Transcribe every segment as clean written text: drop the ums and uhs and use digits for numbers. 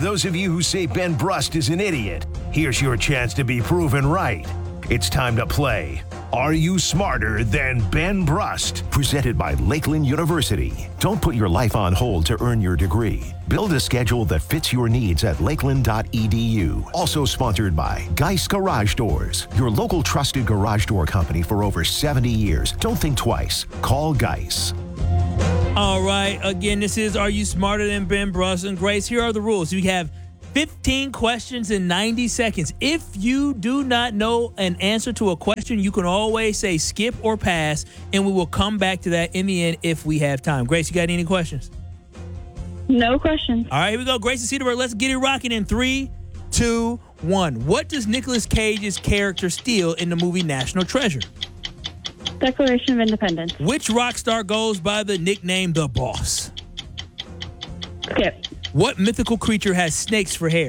those of you who say Ben Brust is an idiot, here's your chance to be proven right. It's time to play Are You Smarter Than Ben Brust? Presented by Lakeland University. Don't put your life on hold to earn your degree. Build a schedule that fits your needs at lakeland.edu. Also sponsored by Geist Garage Doors, your local trusted garage door company for over 70 years. Don't think twice. Call Geist. All right. Again, this is Are You Smarter Than Ben Brust? And Grace, here are the rules. We have 15 questions in 90 seconds. If you do not know an answer to a question, you can always say skip or pass, and we will come back to that in the end if we have time. Grace, you got any questions? No questions. All right, here we go. Grace and Cedarburg, let's get it rocking in 3, 2, 1. What does Nicolas Cage's character steal in the movie National Treasure? Declaration of Independence. Which rock star goes by the nickname The Boss? Skip. What mythical creature has snakes for hair?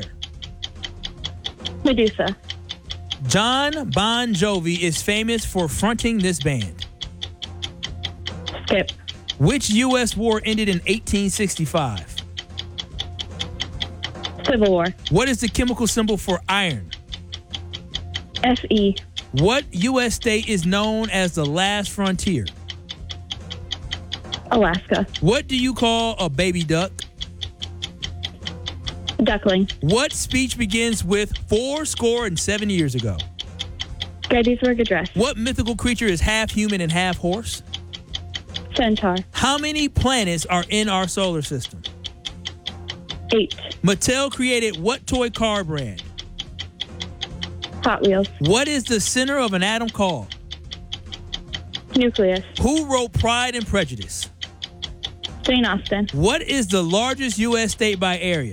Medusa. John Bon Jovi is famous for fronting this band. Skip. Which U.S. war ended in 1865? Civil War. What is the chemical symbol for iron? Fe. What U.S. state is known as the last frontier? Alaska. What do you call a baby duck? Duckling. What speech begins with 7 years ago? Gettysburg Address. What mythical creature is half human and half horse? Centaur. How many planets are in our solar system? 8. Mattel created what toy car brand? Hot Wheels. What is the center of an atom called? Nucleus. Who wrote Pride and Prejudice? Jane Austen. What is the largest U.S. state by area?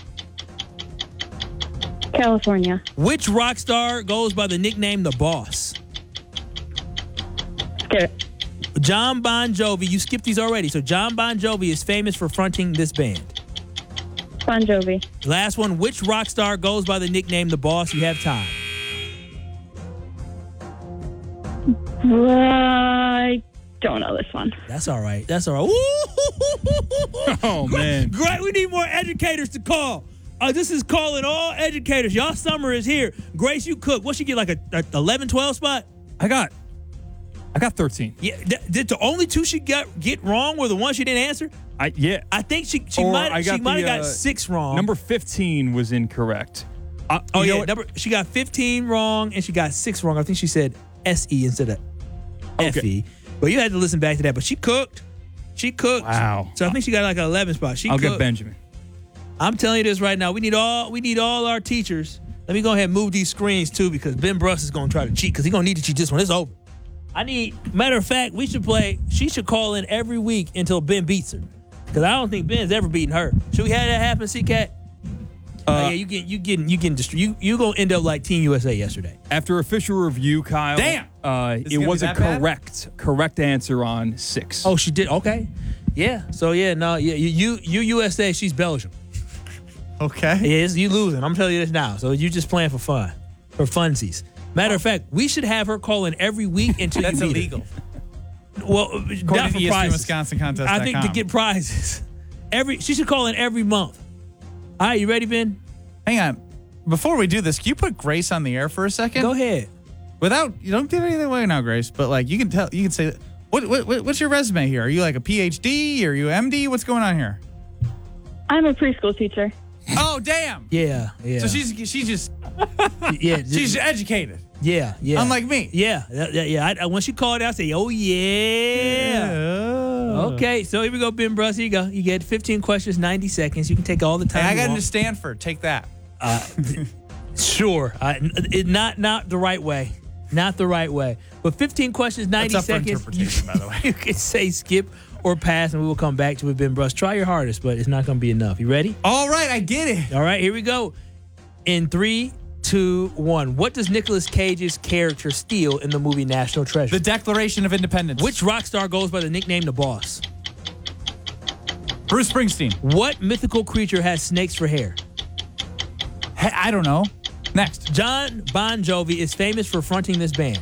California. Which rock star goes by the nickname The Boss? Skip. John Bon Jovi. You skipped these already. So John Bon Jovi is famous for fronting this band. Bon Jovi. Last one. Which rock star goes by the nickname The Boss? You have time. I don't know this one. That's all right. That's all right. Oh, man. Great. We need more educators to call. This is calling all educators. Y'all summer is here. Grace, you cook. What she get, like a 11, 12 spot? I got 13. Yeah. Did the only two she get wrong were the ones she didn't answer? I think she might have got 6 wrong. Number 15 was incorrect. She got 15 wrong and she got 6 wrong. I think she said SE instead of FE. But you had to listen back to that. But she cooked. Wow. So I think she got like an 11 spot. I'll get Benjamin. I'm telling you this right now. We need all our teachers. Let me go ahead and move these screens too, because Ben Brust is going to try to cheat because he's going to need to cheat this one. It's over. Matter of fact, she should call in every week until Ben beats her. Because I don't think Ben's ever beaten her. Should we have that happen, C-Cat? You gonna end up like Team USA yesterday. After official review, Kyle. Damn. It was a correct answer on 6. Oh, she did. Okay. Yeah. So you USA. She's Belgium. Okay. Yes, you losing. I'm telling you this now. So you just playing for fun, for funsies. Matter of fact, we should have her call in every week until That's you beat illegal. her. Well, According not to for ESPN prizes. Wisconsin contest. I think to get prizes. She should call in every month. All right, you ready, Ben? Hang on. Before we do this, can you put Grace on the air for a second? Go ahead. You don't give anything away now, Grace, but like you can say, what's your resume here? Are you like a PhD? Are you MD? What's going on here? I'm a preschool teacher. Oh, damn. Yeah. So she's just she's educated. Yeah. Unlike me. Yeah. When she called out, I say, oh, yeah. Okay, so here we go, Ben Brust. Here you go. You get 15 questions, 90 seconds. You can take all the time Hey, I you got want. into Stanford. Take that. Sure. Not the right way. Not the right way. But 15 questions, 90 That's up for seconds. interpretation, by the way. You can say skip or pass, and we will come back to it, Ben Brust. Try your hardest, but it's not going to be enough. You ready? All right, I get it. All right, here we go. In 3, 2, 1. What does Nicolas Cage's character steal in the movie National Treasure? The Declaration of Independence. Which rock star goes by the nickname The Boss? Bruce Springsteen. What mythical creature has snakes for hair? I don't know. Next. John Bon Jovi is famous for fronting this band.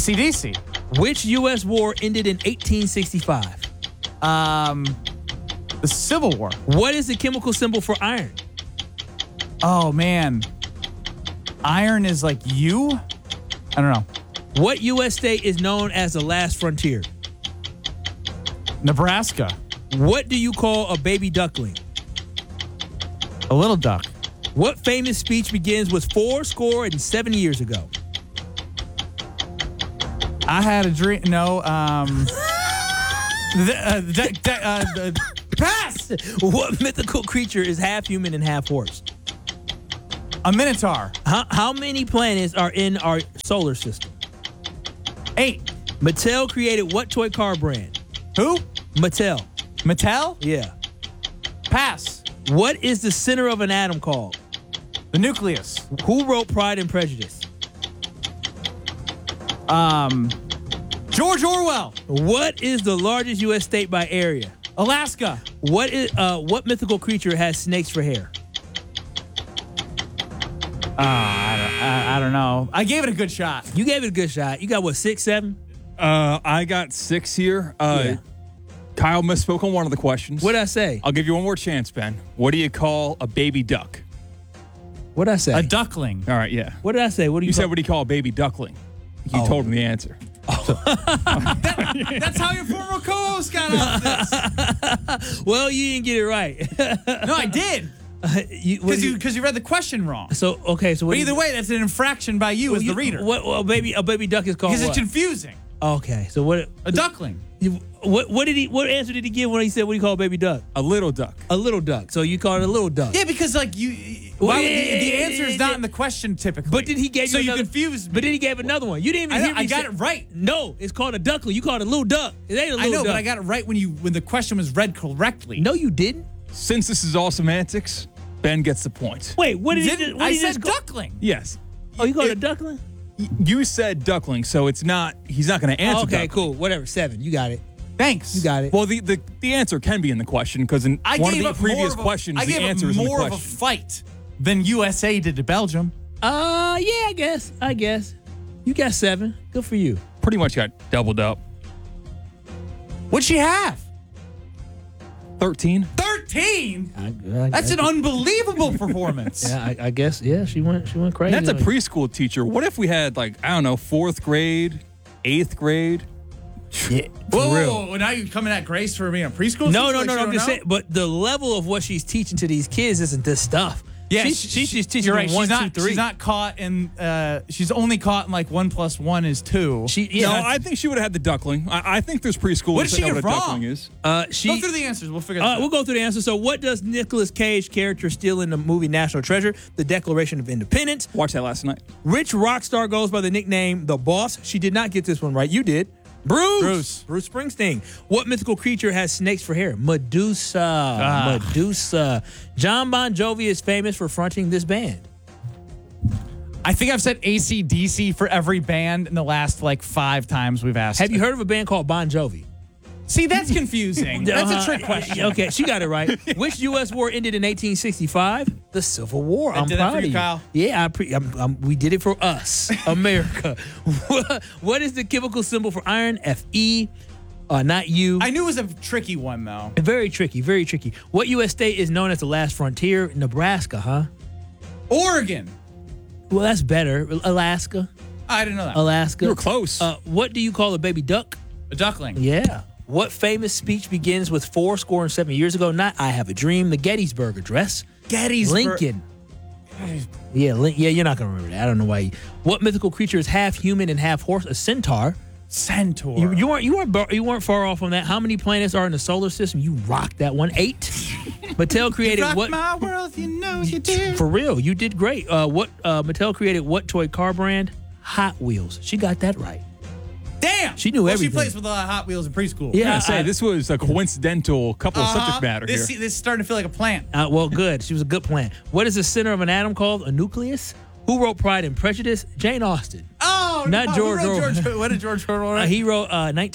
AC/DC. Which U.S. war ended in 1865? The Civil War. What is the chemical symbol for iron? Oh, man. Iron is like you? I don't know. What U.S. state is known as the last frontier? Nebraska. What do you call a baby duckling? A little duck. What famous speech begins with 407 years ago? I had a dream. No. Pass! What mythical creature is half human and half horse? A minotaur. How many planets are in our solar system? 8. Mattel created what toy car brand? Who? Mattel. Mattel? Yeah. Pass. What is the center of an atom called? The nucleus. Who wrote Pride and Prejudice? George Orwell. What is the largest U.S. state by area? Alaska. What mythical creature has snakes for hair? I don't know. I gave it a good shot. You gave it a good shot. You got what, 6, 7? I got 6 here. Yeah. Kyle misspoke on one of the questions. What'd I say? I'll give you one more chance, Ben. What do you call a baby duck? What'd I say? A duckling. All right, yeah. What did I say? What do You said, what do you call a baby duckling? You told him the answer. That's how your former co-host got off this. Well, you didn't get it right. No, I did. Because you read the question wrong. So what? But either way, that's an infraction by you as the reader. What a baby duck is called? Because it's what? confusing. Okay, so what? A duckling. What answer did he give when he said what do you call a baby duck? A little duck. A little duck. So you call it a little duck. Yeah, because like the answer is not in the question typically. But did he give you? So you another, confused me. But then he gave another one. You didn't even hear me. I got say- it right. No, it's called a duckling. You called it a little duck. It ain't a little I know, duck. but I got it right when the question was read correctly. No, you didn't. Since this is all semantics, Ben gets the point. Wait, what did he? Didn't- What I did he said just call- duckling. Yes. Oh, you called it a duckling? You said duckling, so it's not. He's not going to answer. Oh, okay, duckling. cool. Whatever. 7. You got it. Thanks. You got it. Well, the answer can be in the question because in I one of gave the up previous more of questions, I the gave answer up is in the more of a question. fight than USA did to Belgium. Yeah, I guess. You got 7. Good for you. Pretty much got doubled up. What'd she have? 13. 13? That's an unbelievable performance. Yeah, I guess. Yeah, she went crazy. That's a preschool teacher. What if we had 4th grade, 8th grade? Yeah, Whoa, now you're coming at Grace for being a preschool No, teacher? no. I'm just saying. But the level of what she's teaching to these kids isn't this stuff. Yeah, she's just teaching you're them right. 1, she's 2, not, 3. She's not caught in. She's only caught in 1 + 1 is 2. No, I think she would have had the duckling. I think there's preschoolers What did she that know get what a wrong? duckling is. Go through the answers. We'll figure it out. We'll go through the answer. So, what does Nicolas Cage character steal in the movie National Treasure? The Declaration of Independence. Watched that last night. Which rock star goes by the nickname The Boss? She did not get this one right. You did. Bruce Springsteen. What mythical creature has snakes for hair? Medusa. Medusa. John Bon Jovi is famous for fronting this band. I think I've said AC/DC for every band in the last 5 times we've asked. Have you heard of a band called Bon Jovi? See, that's confusing. That's a trick question. Okay, she got it right. Which U.S. war ended in 1865? The Civil War. I'm did that proud for of you, you. Kyle. Yeah, we did it for us, America. What is the chemical symbol for iron? Fe. Not you. I knew it was a tricky one, though. Very tricky, very tricky. What U.S. state is known as the last frontier? Nebraska, huh? Oregon. Well, that's better. Alaska. I didn't know that. Alaska. You were close. What do you call a baby duck? A duckling. Yeah. What famous speech begins with 407 years ago? Not I Have a Dream. The Gettysburg Address. Lincoln. Yeah, you're not going to remember that. I don't know why. What mythical creature is half human and half horse? A centaur. Centaur. You weren't far off on that. How many planets are in the solar system? You rocked that one. 8. Mattel created rock what? my world, you know you did. For real, you did great. Mattel created what toy car brand? Hot Wheels. She got that right. Damn. She knew everything. She plays with a lot of Hot Wheels in preschool. Yeah. I say this was a coincidental couple of subject matter this here. is starting to feel like a plant. Well, good. She was a good plant. What is the center of an atom called? A nucleus. Who wrote Pride and Prejudice? Jane Austen. Oh, Not no, George who wrote Orwell. What did George Orwell write? He wrote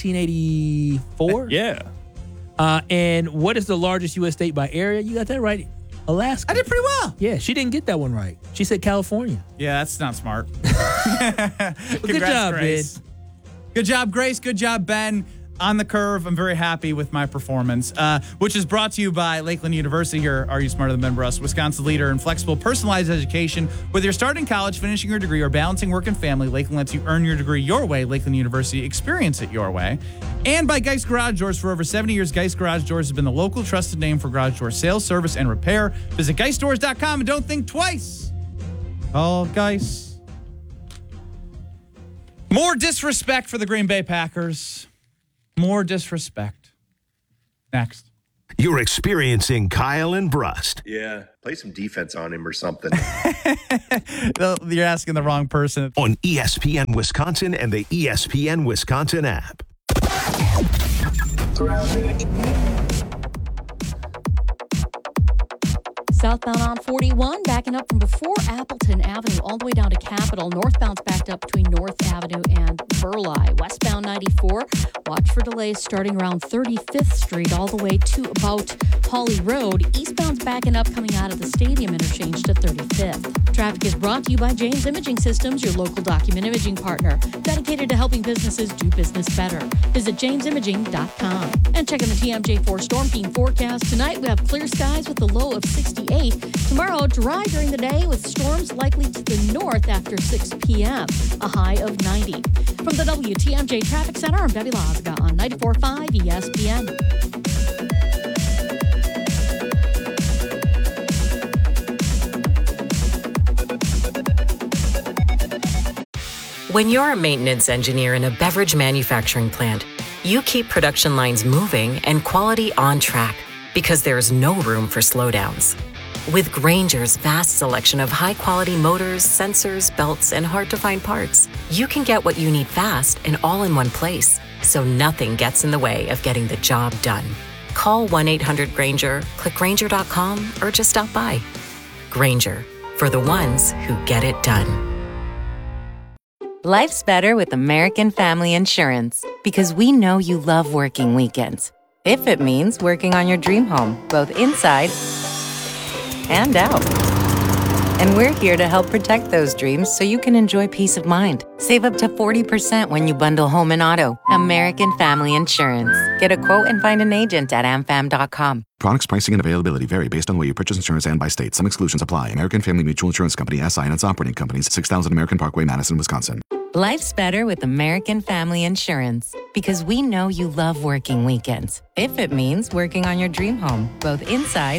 1984. Yeah. And what is the largest U.S. state by area? You got that right. Alaska. I did pretty well. Yeah, she didn't get that one right. She said California. Yeah, that's not smart. Good job, Grace. Ben. Good job, Grace. Good job, Ben. on the curve. I'm very happy with my performance, which is brought to you by Lakeland University. Here, Are You Smarter Than Ben Brust? Wisconsin's leader in flexible, personalized education. Whether you're starting college, finishing your degree, or balancing work and family, Lakeland lets you earn your degree your way. Lakeland University, experience it your way. And by Geist Garage Doors. For over 70 years, Geist Garage Doors has been the local trusted name for garage door sales, service, and repair. Visit GeistDoors.com and don't think twice. Call Geist. More disrespect for the Green Bay Packers. More disrespect. Next. You're experiencing Kyle and Brust. Yeah, play some defense on him or something. You're asking the wrong person. On ESPN Wisconsin and the ESPN Wisconsin app. Southbound on 41, backing up from before Appleton Avenue all the way down to Capitol. Northbound's backed up between North Avenue and Burleigh. Westbound 94, watch for delays starting around 35th Street all the way to about Hawley Road. Eastbound's backing up coming out of the Stadium interchange to 35th. Traffic is brought to you by James Imaging Systems, your local document imaging partner, dedicated to helping businesses do business better. Visit jamesimaging.com. And check in the TMJ4 Storm Team forecast. Tonight we have clear skies with a low of 68. Tomorrow, dry during the day with storms likely to the north after 6 p.m., a high of 90. From the WTMJ Traffic Center, I'm Debbie Lozga on 94.5 ESPN. When you're a maintenance engineer in a beverage manufacturing plant, you keep production lines moving and quality on track because there's no room for slowdowns. With Grainger's vast selection of high-quality motors, sensors, belts, and hard-to-find parts, you can get what you need fast and all in one place, so nothing gets in the way of getting the job done. Call 1-800-GRAINGER, click Grainger.com, or just stop by. Grainger, for the ones who get it done. Life's better with American Family Insurance because we know you love working weekends. If it means working on your dream home, both inside and out. And we're here to help protect those dreams so you can enjoy peace of mind. Save up to 40% when you bundle home and auto. American Family Insurance. Get a quote and find an agent at amfam.com. Products, pricing, and availability vary based on where you purchase insurance and by state. Some exclusions apply. American Family Mutual Insurance Company, SI, and its operating companies, 6000 American Parkway, Madison, Wisconsin. Life's better with American Family Insurance because we know you love working weekends. If it means working on your dream home, both inside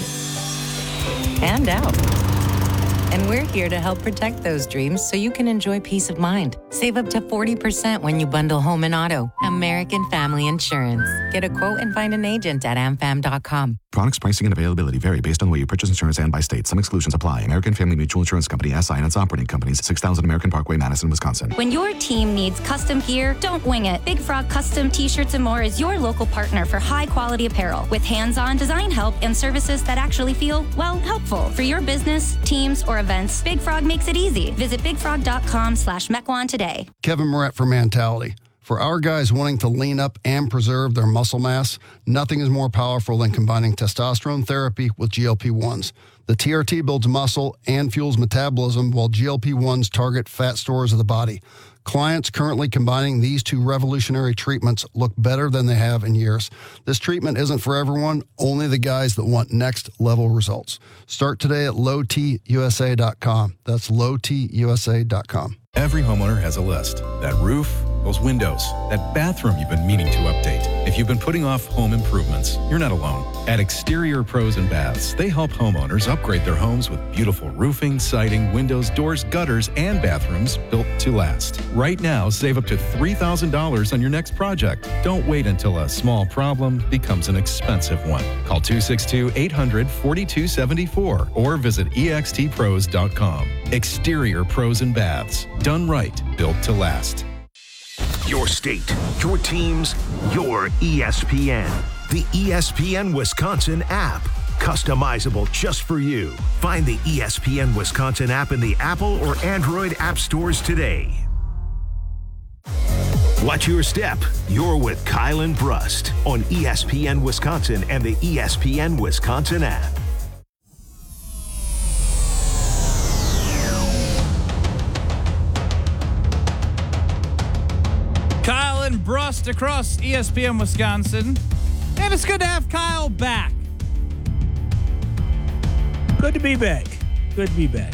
and out. And we're here to help protect those dreams so you can enjoy peace of mind. Save up to 40% when you bundle home and auto. American Family Insurance. Get a quote and find an agent at amfam.com. Products, pricing, and availability vary based on where you purchase insurance and by state. Some exclusions apply. American Family Mutual Insurance Company, SI, and its operating companies, 6000 American Parkway, Madison, Wisconsin. When your team needs custom gear, don't wing it. Big Frog Custom T-Shirts and More is your local partner for high-quality apparel with hands-on design help and services that actually feel, well, helpful. For your business, teams, or events, Big Frog makes it easy. Visit bigfrog.com/Mequon today. Kevin Moret for Mentality. For our guys wanting to lean up and preserve their muscle mass, nothing is more powerful than combining testosterone therapy with GLP-1s. The TRT builds muscle and fuels metabolism, while GLP-1s target fat stores of the body. Clients currently combining these two revolutionary treatments look better than they have in years. This treatment isn't for everyone, only the guys that want next-level results. Start today at lowtusa.com. That's lowtusa.com. Every homeowner has a list. That roof, those windows, that bathroom you've been meaning to update. If you've been putting off home improvements, you're not alone. At Exterior Pros and Baths, they help homeowners upgrade their homes with beautiful roofing, siding, windows, doors, gutters, and bathrooms built to last. Right now, save up to $3,000 on your next project. Don't wait until a small problem becomes an expensive one. Call 262-800-4274 or visit extpros.com. Exterior Pros and Baths. Done right, built to last. Your state, your teams, your ESPN. The ESPN Wisconsin app. Customizable just for you. Find the ESPN Wisconsin app in the Apple or Android app stores today. Watch your step. You're with Kyle and Brust on ESPN Wisconsin and the ESPN Wisconsin app. Kyle and Brust Brust across ESPN Wisconsin. And it's good to have Kyle back. Good to be back. Good to be back.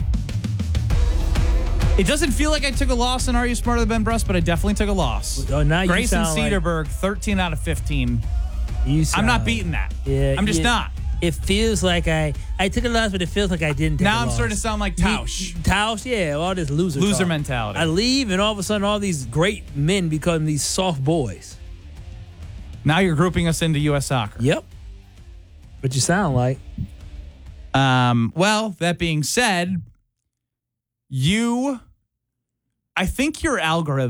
It doesn't feel like I took a loss in Are You Smarter Than Ben Brust, but I definitely took a loss. Oh, now Grayson you sound Cedarburg, 13 out of 15. I'm not beating that. Yeah, I'm just not. It feels like I took a loss, but it feels like I didn't take a Now I'm loss. starting to sound like Tausch. Tausch, yeah, all this loser talk. mentality. I leave, and all of a sudden, all these great men become these soft boys. Now you're grouping us into U.S. soccer. Yep. But you sound like. Well, that being said, I think your algorithm